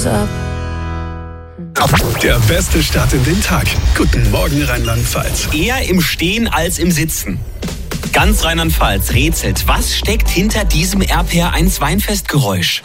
What's up? Der beste Start in den Tag. Guten Morgen, Rheinland-Pfalz. Eher im Stehen als im Sitzen. Ganz Rheinland-Pfalz rätselt, was steckt hinter diesem RPR1 Weinfestgeräusch?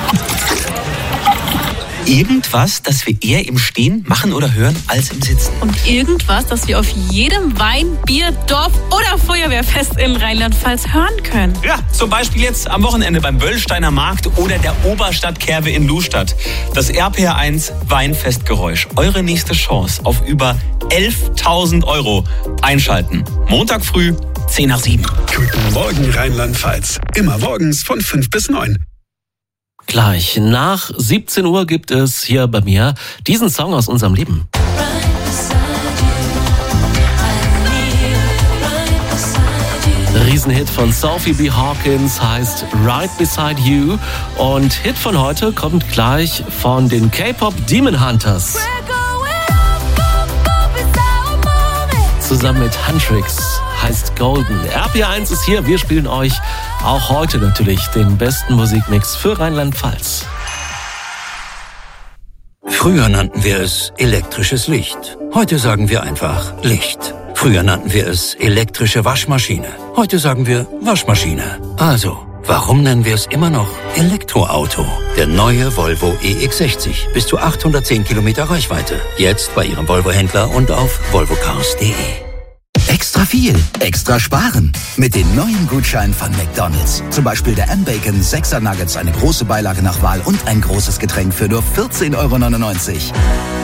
Irgendwas, das wir eher im Stehen machen oder hören als im Sitzen. Und irgendwas, das wir auf jedem Wein-, Bier-, Dorf- oder Feuerwehrfest in Rheinland-Pfalz hören können. Ja, zum Beispiel jetzt am Wochenende beim Böllsteiner Markt oder der Oberstadtkerwe in Lustadt. Das RPR1 Weinfestgeräusch. Eure nächste Chance auf über 11.000 Euro. Einschalten. Montag früh, 6:50. Guten Morgen, Rheinland-Pfalz. Immer morgens von 5 bis 9. Gleich nach 17 Uhr gibt es hier bei mir diesen Song aus unserem Leben. Riesenhit von Sophie B. Hawkins heißt Right Beside You und Hit von heute kommt gleich von den K-Pop Demon Hunters. Zusammen mit Huntrix heißt Golden. RPR1 ist hier, wir spielen euch auch heute natürlich den besten Musikmix für Rheinland-Pfalz. Früher nannten wir es elektrisches Licht. Heute sagen wir einfach Licht. Früher nannten wir es elektrische Waschmaschine. Heute sagen wir Waschmaschine. Also, warum nennen wir es immer noch Elektroauto? Der neue Volvo EX60. Bis zu 810 Kilometer Reichweite. Jetzt bei Ihrem Volvo-Händler und auf volvocars.de. Extra viel, extra sparen. Mit den neuen Gutscheinen von McDonald's. Zum Beispiel der M-Bacon 6er Nuggets, eine große Beilage nach Wahl und ein großes Getränk für nur 14,99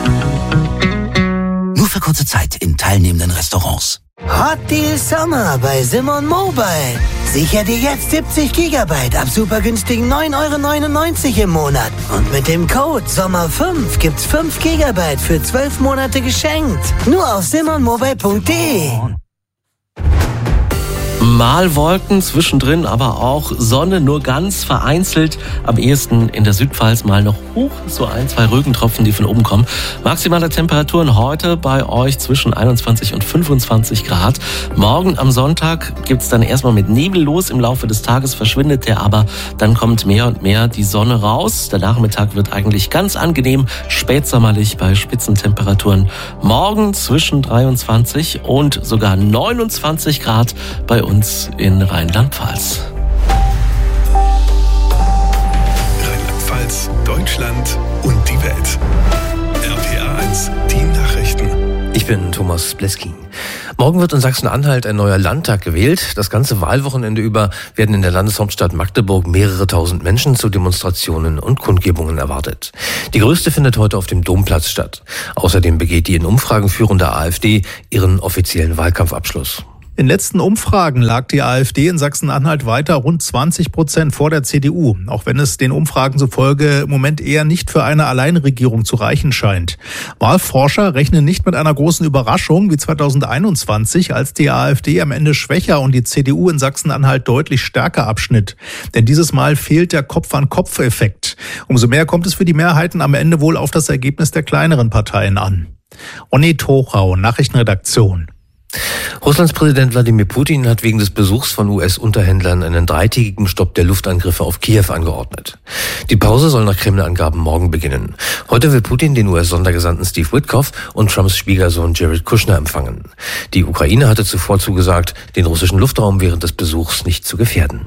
€. Nur für kurze Zeit in teilnehmenden Restaurants. Hot Deal Summer bei Simon Mobile. Sicher dir jetzt 70 GB ab super günstigen 9,99 € im Monat. Und mit dem Code SOMMER5 gibt's 5 GB für 12 Monate geschenkt. Nur auf simonmobile.de. Mal Wolken, zwischendrin aber auch Sonne, nur ganz vereinzelt. Am ehesten in der Südpfalz mal noch hoch, so 1, 2 Regentropfen, die von oben kommen. Maximale Temperaturen heute bei euch zwischen 21 und 25 Grad. Morgen am Sonntag gibt's dann erstmal mit Nebel los. Im Laufe des Tages verschwindet der, aber dann kommt mehr und mehr die Sonne raus. Der Nachmittag wird eigentlich ganz angenehm, spätsommerlich bei Spitzentemperaturen. Morgen zwischen 23 und sogar 29 Grad bei uns in Rheinland-Pfalz. Rheinland-Pfalz, Deutschland und die Welt. RPR1, die Nachrichten. Ich bin Thomas Bleski. Morgen wird in Sachsen-Anhalt ein neuer Landtag gewählt. Das ganze Wahlwochenende über werden in der Landeshauptstadt Magdeburg mehrere tausend Menschen zu Demonstrationen und Kundgebungen erwartet. Die größte findet heute auf dem Domplatz statt. Außerdem begeht die in Umfragen führende AfD ihren offiziellen Wahlkampfabschluss. In letzten Umfragen lag die AfD in Sachsen-Anhalt weiter rund 20% vor der CDU, auch wenn es den Umfragen zufolge im Moment eher nicht für eine Alleinregierung zu reichen scheint. Wahlforscher rechnen nicht mit einer großen Überraschung wie 2021, als die AfD am Ende schwächer und die CDU in Sachsen-Anhalt deutlich stärker abschnitt. Denn dieses Mal fehlt der Kopf-an-Kopf-Effekt. Umso mehr kommt es für die Mehrheiten am Ende wohl auf das Ergebnis der kleineren Parteien an. Onni Tochau, Nachrichtenredaktion. Russlands Präsident Wladimir Putin hat wegen des Besuchs von US-Unterhändlern einen 3-tägigen Stopp der Luftangriffe auf Kiew angeordnet. Die Pause soll nach Kreml-Angaben morgen beginnen. Heute will Putin den US-Sondergesandten Steve Witkoff und Trumps Schwiegersohn Jared Kushner empfangen. Die Ukraine hatte zuvor zugesagt, den russischen Luftraum während des Besuchs nicht zu gefährden.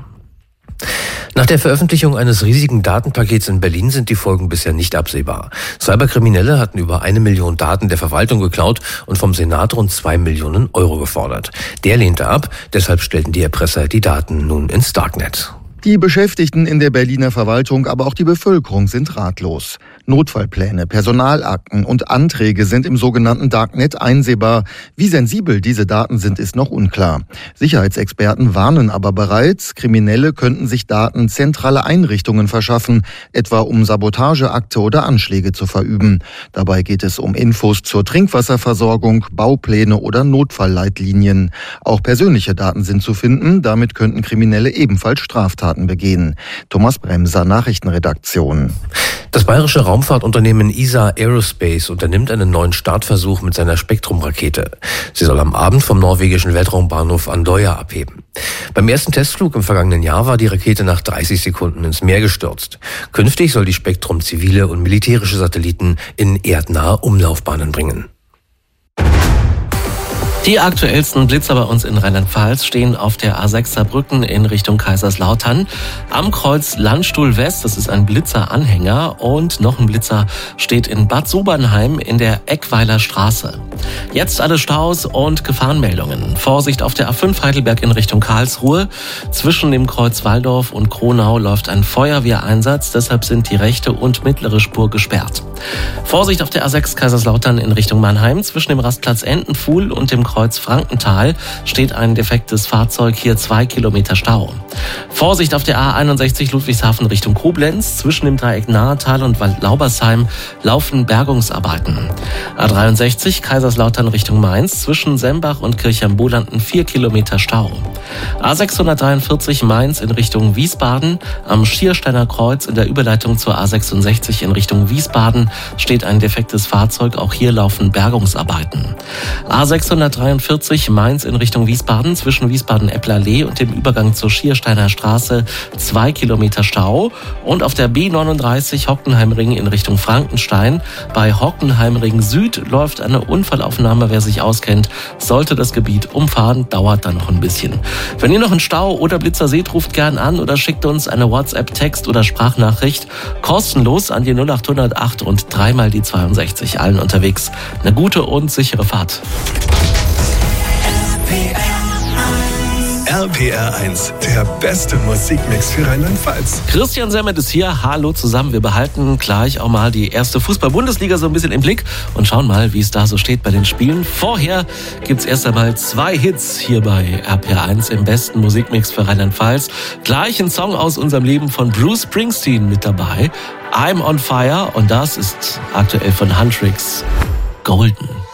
Nach der Veröffentlichung eines riesigen Datenpakets in Berlin sind die Folgen bisher nicht absehbar. Cyberkriminelle hatten über 1 Million Daten der Verwaltung geklaut und vom Senat rund 2 Millionen Euro gefordert. Der lehnte ab, deshalb stellten die Erpresser die Daten nun ins Darknet. Die Beschäftigten in der Berliner Verwaltung, aber auch die Bevölkerung sind ratlos. Notfallpläne, Personalakten und Anträge sind im sogenannten Darknet einsehbar. Wie sensibel diese Daten sind, ist noch unklar. Sicherheitsexperten warnen aber bereits, Kriminelle könnten sich Daten zentraler Einrichtungen verschaffen, etwa um Sabotageakte oder Anschläge zu verüben. Dabei geht es um Infos zur Trinkwasserversorgung, Baupläne oder Notfallleitlinien. Auch persönliche Daten sind zu finden, damit könnten Kriminelle ebenfalls Straftaten Straftaten begehen. Thomas Bremser, Nachrichtenredaktion. Das bayerische Raumfahrtunternehmen ESA Aerospace unternimmt einen neuen Startversuch mit seiner Spektrum-Rakete. Sie soll am Abend vom norwegischen Weltraumbahnhof Andøya abheben. Beim ersten Testflug im vergangenen Jahr war die Rakete nach 30 Sekunden ins Meer gestürzt. Künftig soll die Spektrum zivile und militärische Satelliten in erdnahe Umlaufbahnen bringen. Die aktuellsten Blitzer bei uns in Rheinland-Pfalz stehen auf der A6 Saarbrücken in Richtung Kaiserslautern. Am Kreuz Landstuhl West, das ist ein Blitzeranhänger, und noch ein Blitzer steht in Bad Sobernheim in der Eckweiler Straße. Jetzt alle Staus und Gefahrenmeldungen. Vorsicht auf der A5 Heidelberg in Richtung Karlsruhe. Zwischen dem Kreuz Walldorf und Kronau läuft ein Feuerwehreinsatz, deshalb sind die rechte und mittlere Spur gesperrt. Vorsicht auf der A6 Kaiserslautern in Richtung Mannheim. Zwischen dem Rastplatz Entenpfuhl und dem Kreuz Frankenthal steht ein defektes Fahrzeug, hier 2 Kilometer Stau. Vorsicht auf der A61 Ludwigshafen Richtung Koblenz. Zwischen dem Dreieck Nahetal und Waldlaubersheim laufen Bergungsarbeiten. A63 Kaiserslautern Richtung Mainz. Zwischen Sembach und Kirchheim-Bolanden 4 Kilometer Stau. A643 Mainz in Richtung Wiesbaden. Am Schiersteiner Kreuz in der Überleitung zur A66 in Richtung Wiesbaden steht ein defektes Fahrzeug. Auch hier laufen Bergungsarbeiten. A643 Mainz in Richtung Wiesbaden. Zwischen Wiesbaden-Epplerlee und dem Übergang zur Schiersteiner Straße 2 Kilometer Stau. Und auf der B39 Hockenheimring in Richtung Frankenstein. Bei Hockenheimring Süd läuft eine Unfallaufnahme. Wer sich auskennt, sollte das Gebiet umfahren. Dauert dann noch ein bisschen. Wenn ihr noch einen Stau oder Blitzer seht, ruft gern an oder schickt uns eine WhatsApp, Text oder Sprachnachricht kostenlos an die 0808 und 3 mal die 62. Allen unterwegs eine gute und sichere Fahrt. RPR 1, der beste Musikmix für Rheinland-Pfalz. Christian Semmet ist hier. Hallo zusammen. Wir behalten gleich auch mal die erste Fußball-Bundesliga so ein bisschen im Blick und schauen mal, wie es da so steht bei den Spielen. Vorher gibt's erst einmal 2 Hits hier bei RPR 1 im besten Musikmix für Rheinland-Pfalz. Gleich ein Song aus unserem Leben von Bruce Springsteen mit dabei. I'm on Fire, und das ist aktuell von Huntrix Golden.